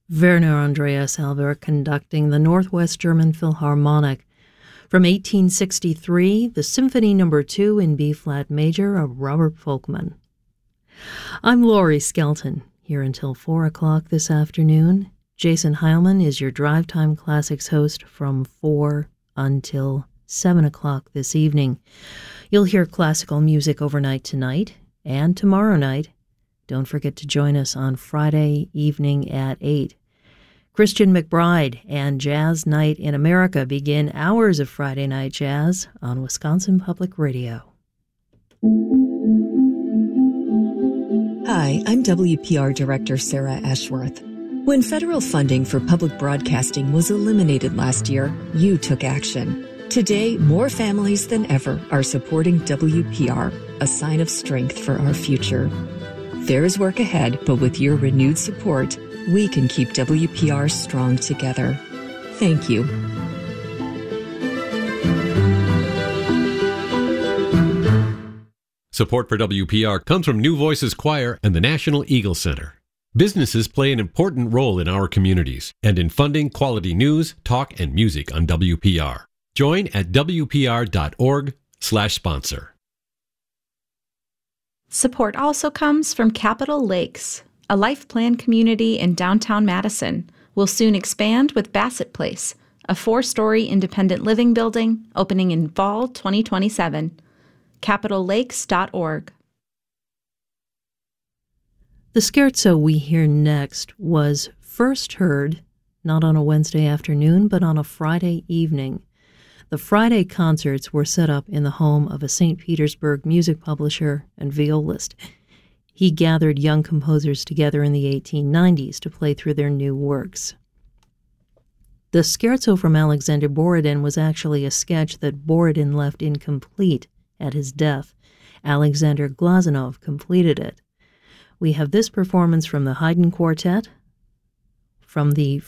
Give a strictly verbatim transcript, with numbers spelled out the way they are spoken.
Werner Andreas Albert conducting the Northwest German Philharmonic. From eighteen sixty-three, the Symphony Number two in B-flat major of Robert Folkman. I'm Laurie Skelton, here until four o'clock this afternoon. Jason Heilman is your Drive Time Classics host from four until seven o'clock this evening. You'll hear classical music overnight tonight and tomorrow night. Don't forget to join us on Friday evening at eight. Christian McBride and Jazz Night in America begin hours of Friday night jazz on Wisconsin Public Radio. Hi, I'm W P R Director Sarah Ashworth. When federal funding for public broadcasting was eliminated last year, you took action. Today, more families than ever are supporting W P R, a sign of strength for our future. There is work ahead, but with your renewed support, we can keep W P R strong together. Thank you. Support for W P R comes from New Voices Choir and the National Eagle Center. Businesses play an important role in our communities and in funding quality news, talk, and music on W P R. Join at W P R dot org slash sponsor. Support also comes from Capitol Lakes, a life plan community in downtown Madison. Will soon expand with Bassett Place, a four-story independent living building opening in fall twenty twenty-seven. capitol lakes dot org. The scherzo we hear next was first heard not on a Wednesday afternoon, but on a Friday evening. The Friday concerts were set up in the home of a Saint Petersburg music publisher and violist. He gathered young composers together in the eighteen nineties to play through their new works. The scherzo from Alexander Borodin was actually a sketch that Borodin left incomplete at his death. Alexander Glazunov completed it. We have this performance from the Haydn Quartet from the